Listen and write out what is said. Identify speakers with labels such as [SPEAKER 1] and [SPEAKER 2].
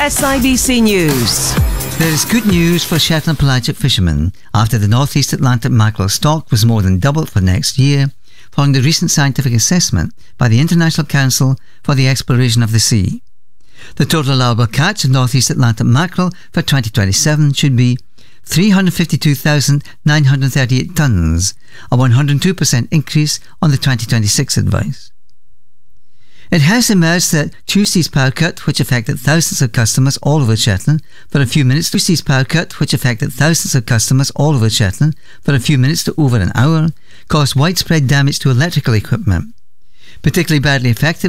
[SPEAKER 1] SIBC News.
[SPEAKER 2] There is good news for Shetland pelagic fishermen after the North East Atlantic mackerel stock was more than doubled for next year, following the recent scientific assessment by the International Council for the Exploration of the Sea. The total allowable catch of North East Atlantic mackerel for 2027 should be 352,938 tonnes, a 102% increase on the 2026 advice. It has emerged that Tuesday's power cut, which affected thousands of customers all over Shetland for a few minutes, to over an hour, caused widespread damage to electrical equipment. Particularly badly affected